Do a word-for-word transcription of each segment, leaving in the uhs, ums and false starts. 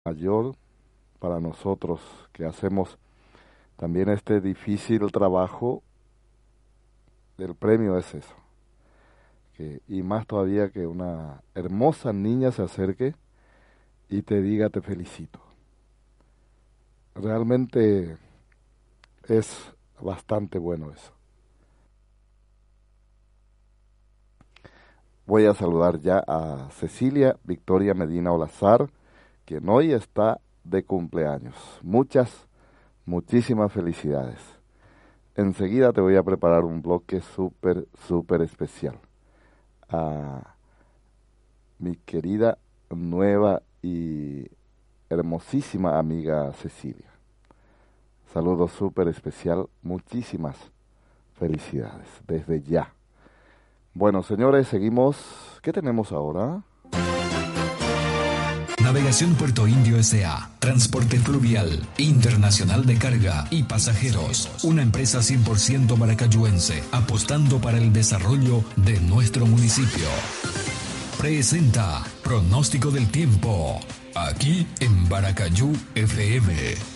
mayor para nosotros que hacemos también este difícil trabajo. El premio es eso, que, y más todavía que una hermosa niña se acerque y te diga te felicito. Realmente es bastante bueno eso. Voy a saludar ya a Cecilia Victoria Medina Olazar, quien hoy está de cumpleaños. Muchas, muchísimas felicidades. Enseguida te voy a preparar un bloque súper, súper especial. A mi querida, nueva y hermosísima amiga Cecilia. Saludo súper especial, muchísimas felicidades desde ya. Bueno, señores, seguimos. ¿Qué tenemos ahora? Navegación Puerto Indio S A. Transporte fluvial, internacional de carga y pasajeros. Una empresa cien por ciento maracayuense, apostando para el desarrollo de nuestro municipio. Presenta Pronóstico del Tiempo, aquí en Baracayú F M.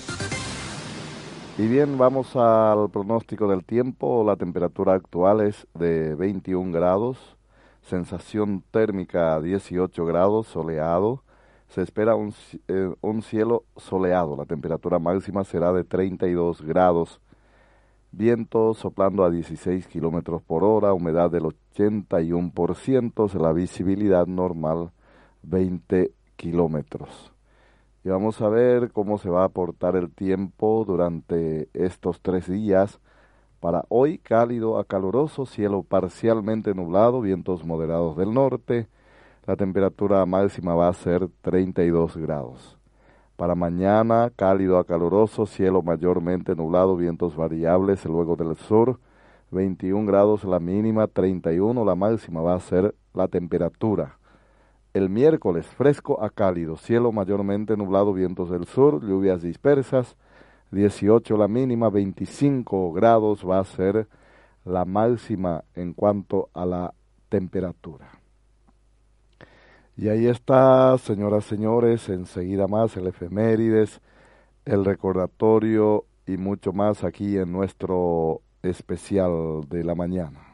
Y bien, vamos al pronóstico del tiempo. La temperatura actual es de veintiún grados, sensación térmica dieciocho grados, soleado. Se espera un, eh, un cielo soleado. La temperatura máxima será de treinta y dos grados. Viento soplando a dieciséis kilómetros por hora, humedad del ochenta y uno por ciento, la visibilidad normal veinte kilómetros. Y vamos a ver cómo se va a portar el tiempo durante estos tres días. Para hoy, cálido a caluroso, cielo parcialmente nublado, vientos moderados del norte. La temperatura máxima va a ser treinta y dos grados. Para mañana, cálido a caluroso, cielo mayormente nublado, vientos variables, luego del sur. veintiún grados la mínima, treinta y uno la máxima va a ser la temperatura. El miércoles, fresco a cálido, cielo mayormente nublado, vientos del sur, lluvias dispersas, dieciocho la mínima, veinticinco grados va a ser la máxima en cuanto a la temperatura. Y ahí está, señoras, señores, enseguida más el efemérides, el recordatorio y mucho más aquí en nuestro especial de la mañana.